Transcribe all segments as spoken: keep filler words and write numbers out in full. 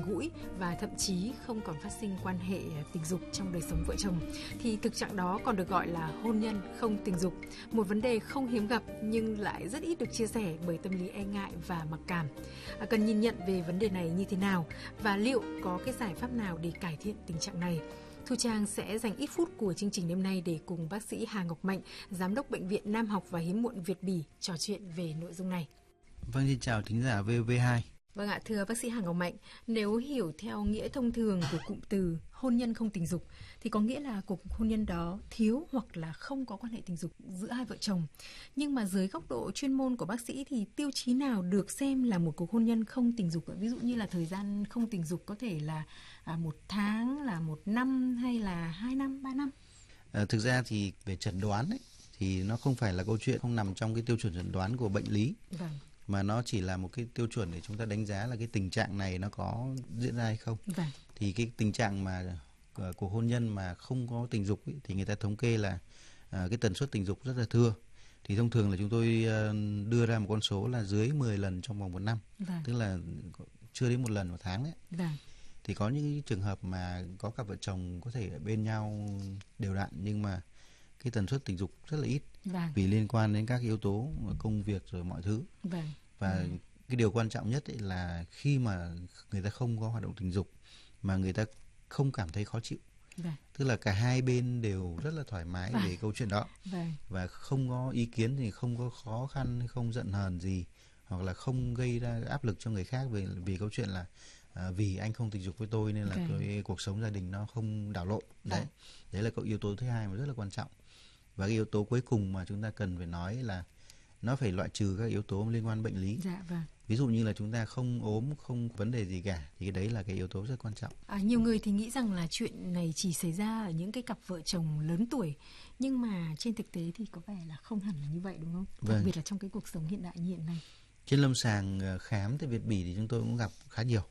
gần gũi và thậm chí không còn phát sinh quan hệ tình dục trong đời sống vợ chồng, thì thực trạng đó còn được gọi là hôn nhân không tình dục, một vấn đề không hiếm gặp nhưng lại rất ít được chia sẻ bởi tâm lý e ngại và mặc cảm. À, cần nhìn nhận về vấn đề này như thế nào và liệu có cái giải pháp nào để cải thiện tình trạng này? Thu Trang sẽ dành ít phút của chương trình đêm nay để cùng bác sĩ Hà Ngọc Mạnh, Giám đốc Bệnh viện Nam học và Hiếm muộn Việt Bỉ trò chuyện về nội dung này. Vâng, xin chào thính giả vê o vê hai. Vâng ạ, thưa bác sĩ Hà Ngọc Mạnh, nếu hiểu theo nghĩa thông thường của cụm từ hôn nhân không tình dục thì có nghĩa là cuộc hôn nhân đó thiếu hoặc là không có quan hệ tình dục giữa hai vợ chồng. Nhưng mà dưới góc độ chuyên môn của bác sĩ thì tiêu chí nào được xem là một cuộc hôn nhân không tình dục? Ví dụ như là thời gian không tình dục có thể là à, một tháng, là một năm hay là hai năm, ba năm? À, thực ra thì về chẩn đoán ấy, thì nó không phải là câu chuyện không nằm trong cái tiêu chuẩn chẩn đoán của bệnh lý. Vâng. Mà nó chỉ là một cái tiêu chuẩn để chúng ta đánh giá là cái tình trạng này nó có diễn ra hay không. Vâng. Thì cái tình trạng mà uh, của hôn nhân mà không có tình dục ấy, thì người ta thống kê là uh, cái tần suất tình dục rất là thưa. Thì thông thường là chúng tôi uh, đưa ra một con số là dưới mười lần trong vòng một năm. Vâng. Tức là chưa đến một lần một tháng đấy. Vâng. Thì có những trường hợp mà có cặp vợ chồng có thể ở bên nhau đều đặn nhưng mà cái tần suất tình dục rất là ít. Vâng. Vì liên quan đến các yếu tố công việc rồi mọi thứ. Vâng. Và ừ. cái điều quan trọng nhất ấy là khi mà người ta không có hoạt động tình dục mà người ta không cảm thấy khó chịu. Vâng. Tức là cả hai bên đều rất là thoải mái vâng. về câu chuyện đó. Vâng. Và không có ý kiến thì không có khó khăn, không giận hờn gì, hoặc là không gây ra áp lực cho người khác về vì câu chuyện là à, vì anh không tình dục với tôi nên là vâng. cái cuộc sống gia đình nó không đảo lộn. Đấy, vâng. đấy là cái yếu tố thứ hai mà rất là quan trọng. Và cái yếu tố cuối cùng mà chúng ta cần phải nói là nó phải loại trừ các yếu tố liên quan bệnh lý. Dạ vâng. Ví dụ như là chúng ta không ốm, không vấn đề gì cả, thì cái đấy là cái yếu tố rất quan trọng. À, nhiều người thì nghĩ rằng là chuyện này chỉ xảy ra ở những cái cặp vợ chồng lớn tuổi, nhưng mà trên thực tế thì có vẻ là không hẳn là như vậy, đúng không? Vâng. Đặc biệt là trong cái cuộc sống hiện đại như hiện nay. Trên lâm sàng khám tại Việt Bỉ thì chúng tôi cũng gặp khá nhiều.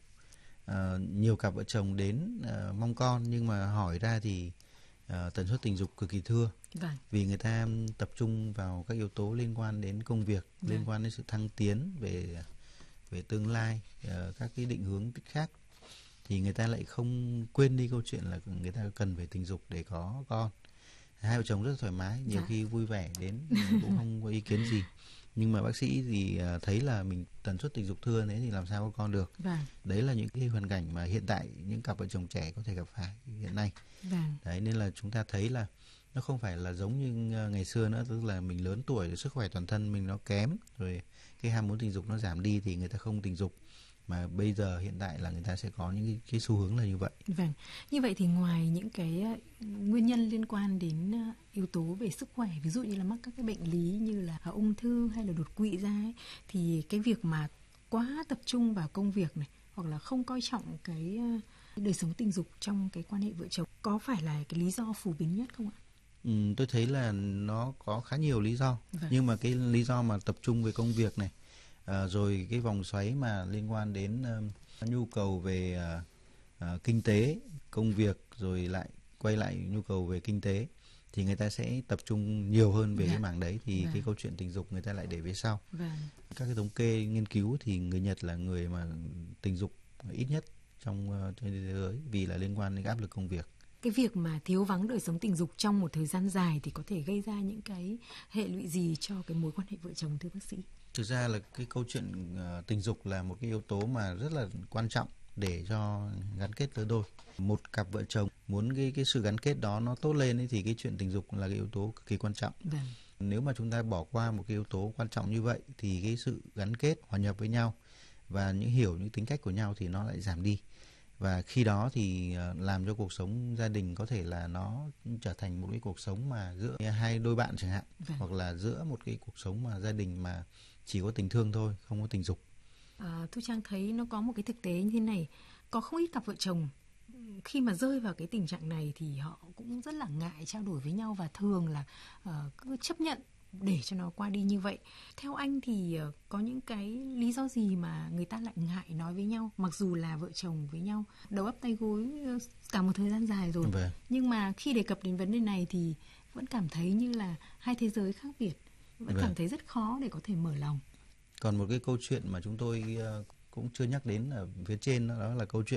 À, nhiều cặp vợ chồng đến uh, mong con nhưng mà hỏi ra thì uh, tần suất tình dục cực kỳ thưa. Vâng. Vì người ta tập trung vào các yếu tố liên quan đến công việc, vâng. liên quan đến sự thăng tiến về về tương lai, uh, các cái định hướng khác, thì người ta lại không quên đi câu chuyện là người ta cần phải tình dục để có con. Hai vợ chồng rất thoải mái, nhiều dạ. khi vui vẻ đến cũng không có ý kiến gì. Nhưng mà bác sĩ thì thấy là mình tần suất tình dục thưa đấy thì làm sao có con được. Vâng. Đấy là những cái hoàn cảnh mà hiện tại những cặp vợ chồng trẻ có thể gặp phải hiện nay. Vâng. Đấy, nên là chúng ta thấy là nó không phải là giống như ngày xưa nữa, tức là mình lớn tuổi rồi sức khỏe toàn thân mình nó kém rồi cái ham muốn tình dục nó giảm đi thì người ta không tình dục, mà bây giờ hiện tại là người ta sẽ có những cái, cái xu hướng là như vậy. Vâng. Như vậy thì ngoài những cái nguyên nhân liên quan đến yếu tố về sức khỏe, ví dụ như là mắc các cái bệnh lý như là ung thư hay là đột quỵ ra ấy, thì cái việc mà quá tập trung vào công việc này hoặc là không coi trọng cái đời sống tình dục trong cái quan hệ vợ chồng có phải là cái lý do phổ biến nhất không ạ? Ừ, tôi thấy là nó có khá nhiều lý do. Vâng. Nhưng mà cái lý do mà tập trung về công việc này, à, rồi cái vòng xoáy mà liên quan đến uh, nhu cầu về uh, uh, kinh tế, công việc, rồi lại quay lại nhu cầu về kinh tế, thì người ta sẽ tập trung nhiều hơn về dạ. cái mảng đấy, thì vâng. cái câu chuyện tình dục người ta lại để về sau. Vâng. Các cái thống kê nghiên cứu thì người Nhật là người mà tình dục ít nhất trong uh, trên thế giới vì là liên quan đến áp lực công việc. Cái việc mà thiếu vắng đời sống tình dục trong một thời gian dài thì có thể gây ra những cái hệ lụy gì cho cái mối quan hệ vợ chồng thưa bác sĩ? Thực ra là cái câu chuyện uh, tình dục là một cái yếu tố mà rất là quan trọng để cho gắn kết lứa đôi. Một cặp vợ chồng muốn cái cái sự gắn kết đó nó tốt lên ấy, thì cái chuyện tình dục là cái yếu tố cực kỳ quan trọng. Vâng. Nếu mà chúng ta bỏ qua một cái yếu tố quan trọng như vậy thì cái sự gắn kết, hòa nhập với nhau và những hiểu những tính cách của nhau thì nó lại giảm đi. Và khi đó thì làm cho cuộc sống gia đình có thể là nó trở thành một cái cuộc sống mà giữa hai đôi bạn chẳng hạn. Vâng. Hoặc là giữa một cái cuộc sống mà gia đình mà chỉ có tình thương thôi, không có tình dục. À, Thu Trang thấy nó có một cái thực tế như thế này. Có không ít cặp vợ chồng khi mà rơi vào cái tình trạng này thì họ cũng rất là ngại trao đổi với nhau và thường là uh, cứ chấp nhận để cho nó qua đi như vậy. Theo anh thì uh, có những cái lý do gì mà người ta lại ngại nói với nhau, mặc dù là vợ chồng với nhau đầu ấp tay gối uh, cả một thời gian dài rồi. Vâng. Nhưng mà khi đề cập đến vấn đề này thì vẫn cảm thấy như là hai thế giới khác biệt, vẫn vâng. cảm thấy rất khó để có thể mở lòng. Còn một cái câu chuyện mà chúng tôi uh, cũng chưa nhắc đến ở phía trên, đó là câu chuyện